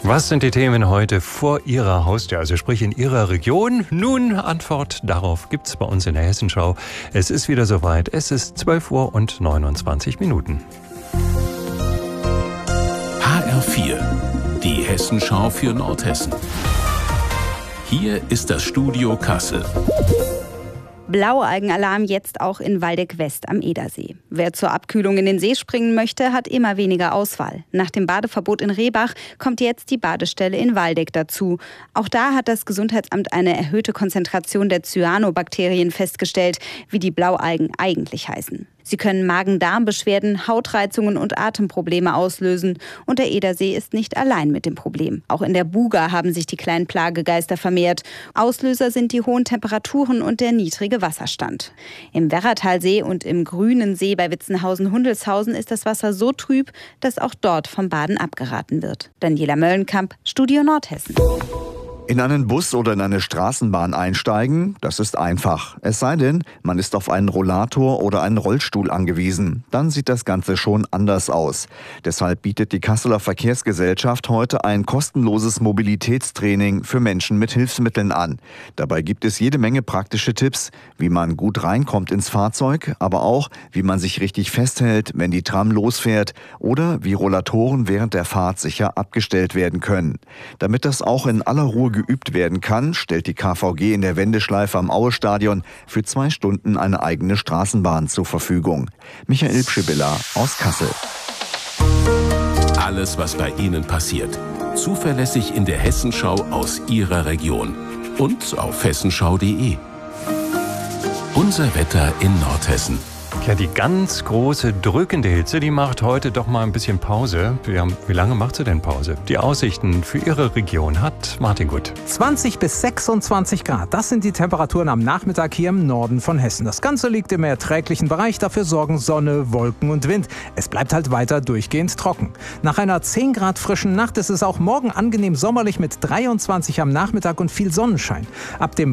Was sind die Themen heute vor Ihrer Haustür, also sprich in Ihrer Region? Nun, Antwort darauf gibt's bei uns in der Hessenschau. Es ist wieder soweit. Es ist 12:29 Minuten. HR4, die Hessenschau für Nordhessen. Hier ist das Studio Kassel. Blaualgenalarm jetzt auch in Waldeck-West am Edersee. Wer zur Abkühlung in den See springen möchte, hat immer weniger Auswahl. Nach dem Badeverbot in Rehbach kommt jetzt die Badestelle in Waldeck dazu. Auch da hat das Gesundheitsamt eine erhöhte Konzentration der Cyanobakterien festgestellt, wie die Blaualgen eigentlich heißen. Sie können Magen-Darm-Beschwerden, Hautreizungen und Atemprobleme auslösen. Und der Edersee ist nicht allein mit dem Problem. Auch in der Buga haben sich die kleinen Plagegeister vermehrt. Auslöser sind die hohen Temperaturen und der niedrige Wasserstand. Im Werratalsee und im Grünen See bei Witzenhausen-Hundelshausen ist das Wasser so trüb, dass auch dort vom Baden abgeraten wird. Daniela Möllenkamp, Studio Nordhessen. In einen Bus oder in eine Straßenbahn einsteigen, das ist einfach. Es sei denn, man ist auf einen Rollator oder einen Rollstuhl angewiesen. Dann sieht das Ganze schon anders aus. Deshalb bietet die Kasseler Verkehrsgesellschaft heute ein kostenloses Mobilitätstraining für Menschen mit Hilfsmitteln an. Dabei gibt es jede Menge praktische Tipps, wie man gut reinkommt ins Fahrzeug, aber auch, wie man sich richtig festhält, wenn die Tram losfährt, oder wie Rollatoren während der Fahrt sicher abgestellt werden können. Damit das auch in aller Ruhe geübt werden kann, stellt die KVG in der Wendeschleife am Aue-Stadion für 2 Stunden eine eigene Straßenbahn zur Verfügung. Michael Pschibilla aus Kassel. Alles, was bei Ihnen passiert. Zuverlässig in der Hessenschau aus Ihrer Region. Und auf hessenschau.de. Unser Wetter in Nordhessen. Ja, die ganz große, drückende Hitze, die macht heute doch mal ein bisschen Pause. Wie lange macht sie denn Pause? Die Aussichten für Ihre Region hat Martin Gut. 20 bis 26 Grad, das sind die Temperaturen am Nachmittag hier im Norden von Hessen. Das Ganze liegt im erträglichen Bereich, dafür sorgen Sonne, Wolken und Wind. Es bleibt halt weiter durchgehend trocken. Nach einer 10 Grad frischen Nacht ist es auch morgen angenehm sommerlich mit 23 am Nachmittag und viel Sonnenschein. Ab dem